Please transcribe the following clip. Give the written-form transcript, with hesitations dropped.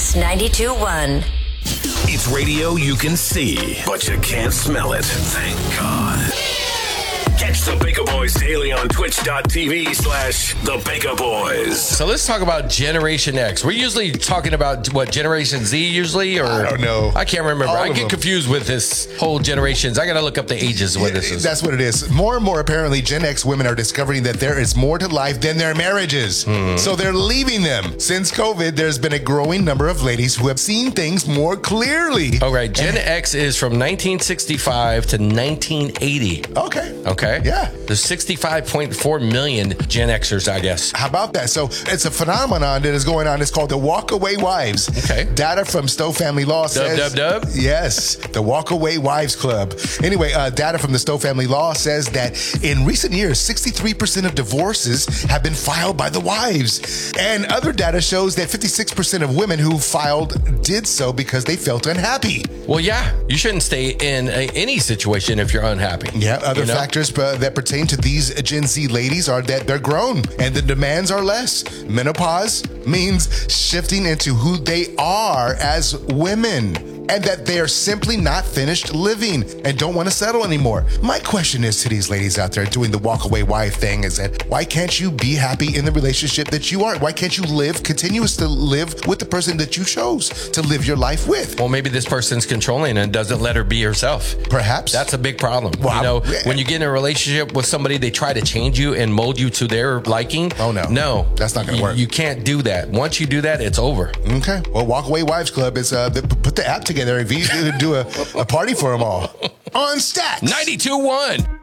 Mix 92.1. It's radio you can see, but you can't smell it. Thank God. Catch the Baker Boys daily on twitch.tv/the Baker Boys. So let's talk about Generation X. We're usually talking about what, Generation Z usually? Or I don't know. I can't remember. I get confused with this whole generations. I got to look up the ages of what this is. That's what it is. More and more, apparently, Gen X women are discovering that there is more to life than their marriages. So they're leaving them. Since COVID, there's been a growing number of ladies who have seen things more clearly. All right. Gen X is from 1965 to 1980. Okay. Yeah. There's 65.4 million Gen Xers, I guess. How about that? So it's a phenomenon that is going on. It's called the Walkaway Wives. Okay. Data from Stowe Family Law says... Dub. Yes, the Walkaway Wives Club. Anyway, data from the Stowe Family Law says that in recent years, 63% of divorces have been filed by the wives. And other data shows that 56% of women who filed did so because they felt unhappy. Well, yeah. You shouldn't stay in any situation if you're unhappy. Yeah, other factors that pertain to these Gen Z ladies are that they're grown and the demands are less. Menopause means shifting into who they are as women, and that they are simply not finished living and don't want to settle anymore. My question is to these ladies out there doing the walkaway wife thing is that why can't you be happy in the relationship that you are? Why can't you continue to live with the person that you chose to live your life with? Well, maybe this person's controlling and doesn't let her be herself. Perhaps. That's a big problem. Wow. When you get in a relationship with somebody, they try to change you and mold you to their liking. Oh, no. No. That's not going to work. You can't do that. Once you do that, it's over. Okay. Well, Walkaway Wives Club is, put the app together if you do a party for them all. On Stacks. 92.1.